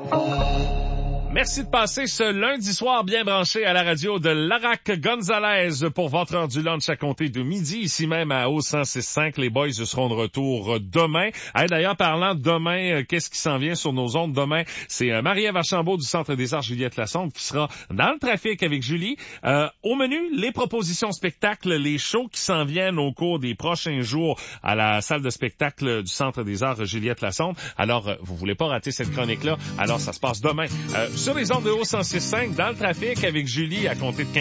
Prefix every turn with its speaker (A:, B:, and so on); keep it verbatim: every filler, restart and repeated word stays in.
A: Merci de passer ce lundi soir bien branché à la radio de Larac Gonzalez pour votre heure du lunch à compter de midi, ici même à O cent six cinq. Les boys seront de retour demain. Hey, d'ailleurs, parlant de demain, euh, qu'est-ce qui s'en vient sur nos ondes demain? C'est euh, Marie-Ève Archambault du Centre des Arts Juliette Lassonde qui sera dans le trafic avec Julie. Euh, au menu, les propositions spectacles, les shows qui s'en viennent au cours des prochains jours à la salle de spectacle du Centre des Arts Juliette Lassonde. Alors, euh, vous voulez pas rater cette chronique-là? Alors, ça se passe demain. Euh, sur les ondes de O cent six cinq, dans le trafic avec Julie à compter de